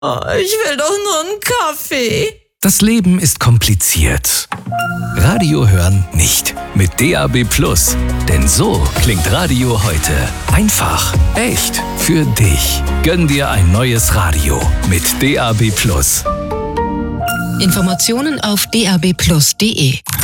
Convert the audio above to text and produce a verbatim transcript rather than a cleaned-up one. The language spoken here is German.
Oh, ich will doch nur einen Kaffee. Das Leben ist kompliziert. Radio hören nicht. Mit D A B Plus. Denn so klingt Radio heute. Einfach, echt, für dich. Gönn dir ein neues Radio mit D A B Plus. Informationen auf d a b plus punkt d e.